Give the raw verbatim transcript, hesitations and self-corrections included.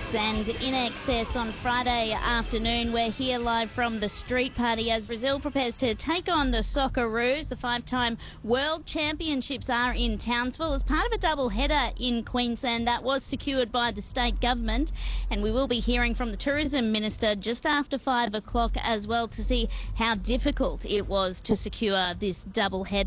and In Excess on Friday afternoon. We're here live from the street party as Brazil prepares to take on the Socceroos. The five-time World Championships are in Townsville as part of a double header in Queensland that was secured by the state government. And we will be hearing from the Tourism Minister just after five o'clock as well to see how difficult it was to secure this double header.